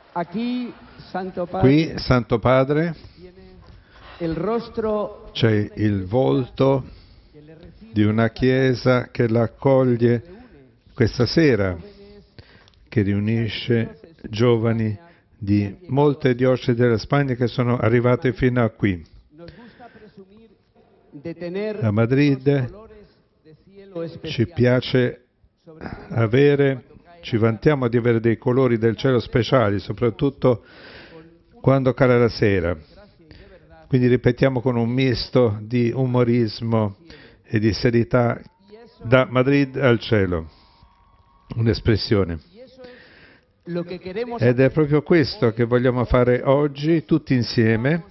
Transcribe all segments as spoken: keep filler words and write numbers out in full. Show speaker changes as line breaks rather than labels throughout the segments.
Aquí, Santo Padre,
Qui, Santo Padre,
el rostro
c'è il volto di una Chiesa che l'accoglie questa sera, che riunisce giovani di molte diocesi della Spagna che sono arrivate fino a qui. A Madrid ci piace avere, ci vantiamo di avere dei colori del cielo speciali, soprattutto quando cala la sera. Quindi ripetiamo con un misto di umorismo e di serietà: da Madrid al cielo, un'espressione. Ed è proprio questo che vogliamo fare oggi, tutti insieme,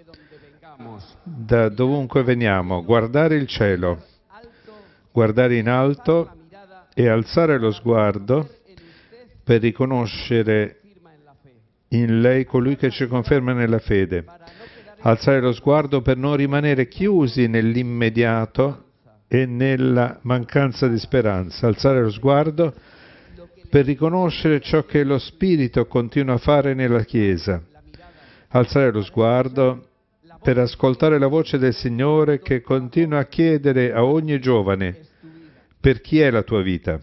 da dovunque veniamo: guardare il cielo, guardare in alto e alzare lo sguardo per riconoscere in lei colui che ci conferma nella fede. Alzare lo sguardo per non rimanere chiusi nell'immediato e nella mancanza di speranza. Alzare lo sguardo per riconoscere ciò che lo Spirito continua a fare nella Chiesa. Alzare lo sguardo per ascoltare la voce del Signore che continua a chiedere a ogni giovane: per chi è la tua vita?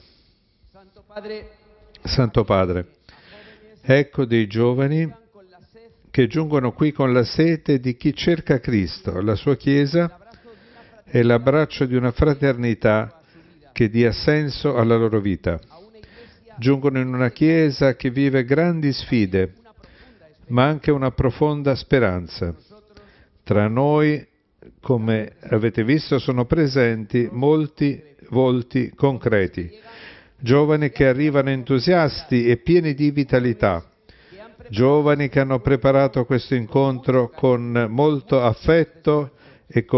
Santo Padre, ecco dei giovani che giungono qui con la sete di chi cerca Cristo, la sua Chiesa, e l'abbraccio di una fraternità che dia senso alla loro vita. Giungono in una Chiesa che vive grandi sfide, ma anche una profonda speranza. Tra noi, come avete visto, sono presenti molti volti concreti, giovani che arrivano entusiasti e pieni di vitalità, giovani che hanno preparato questo incontro con molto affetto e con